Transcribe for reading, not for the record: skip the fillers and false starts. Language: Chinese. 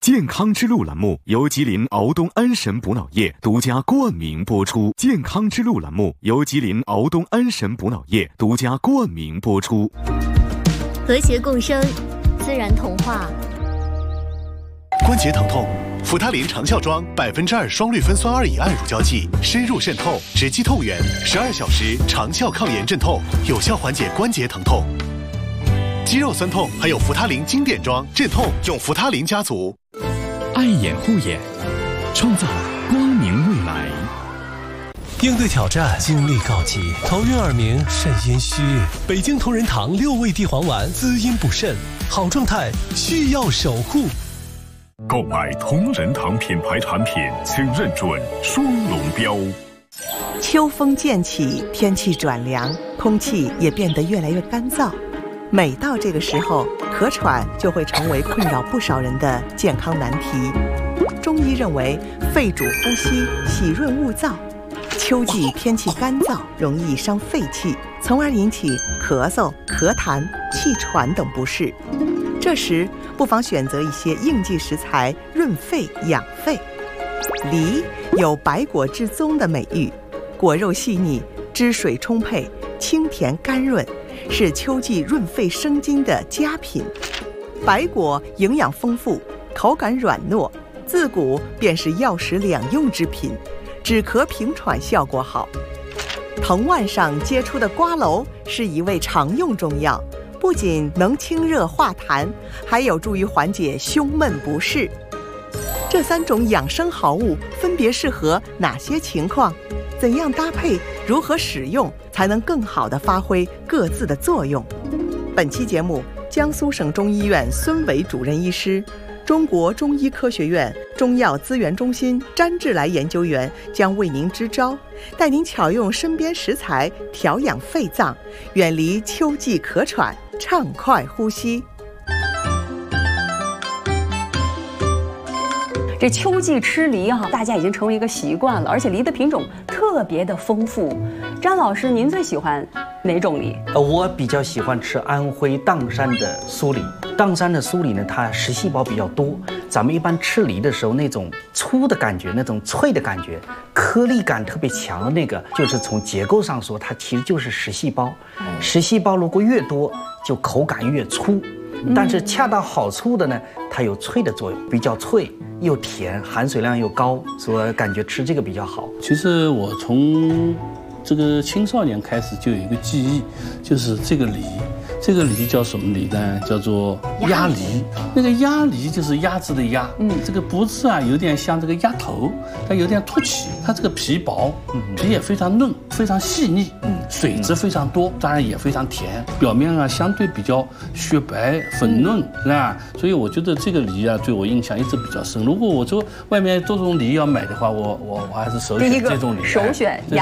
健康之路栏目由吉林敖东安神补脑液独家冠名播出。健康之路栏目由吉林敖东安神补脑液独家冠名播出。 和谐共生，自然童话。 关节疼痛，扶他林长效装2%双氯芬酸2乙胺乳胶剂，深入渗透，直击痛源，12小时长效抗炎镇痛，有效缓解关节疼痛。肌肉酸痛还有扶他林经典装镇痛，用扶他林家族。 爱眼护眼，创造光明未来。 应对挑战，精力告急，头晕耳鸣，肾阴虚。北京同仁堂6味地黄丸，滋阴补肾，好状态需要守护。 购买同仁堂品牌产品，请认准双龙标。 秋风渐起，天气转凉，空气也变得越来越干燥。每到这个时候，咳喘就会成为困扰不少人的健康难题。中医认为，肺主呼吸，喜润物燥。秋季天气干燥，容易伤肺气，从而引起咳嗽、咳痰、气喘等不适。这时，不妨选择一些应季食材润肺养肺。梨有百果之宗的美誉，果肉细腻，汁水充沛，清甜甘润，是秋季润肺生津的佳品。白果营养丰富，口感软糯，自古便是药食两用之品，止咳平喘效果好。藤蔓上结出的瓜蒌是一味常用中药，不仅能清热化痰，还有助于缓解胸闷不适。这3种养生好物分别适合哪些情况？怎样搭配？如何使用才能更好地发挥各自的作用？本期节目，江苏省中医院孙伟主任医师、中国中医科学院中药资源中心詹志来研究员将为您支招，带您巧用身边食材调养肺脏，远离秋季咳喘，畅快呼吸。 这秋季吃梨大家已经成为一个习惯了，而且梨的品种特别的丰富。詹老师，您最喜欢哪种梨？ 我比较喜欢吃安徽砀山的酥梨。砀山的酥梨呢，它实细胞比较多。咱们一般吃梨的时候，那种粗的感觉，那种脆的感觉，颗粒感特别强的那个，就是从结构上说，它其实就是实细胞。实细胞如果越多，就口感越粗。但是恰到好处的呢，它有脆的作用，比较脆又甜，含水量又高，所以感觉吃这个比较好。 其实我从这个青少年开始就有一个记忆，就是这个梨。这个梨叫什么梨呢？叫做鸭梨。那个鸭梨就是鸭子的鸭，这个脖子有点像这个鸭头，它有点凸起，它这个皮薄，皮也非常嫩，非常细腻，水质非常多，当然也非常甜，表面相对比较雪白粉嫩，是吧？所以我觉得这个梨对我印象一直比较深。如果我说外面多种梨要买的话，我还是首选这种梨。 首选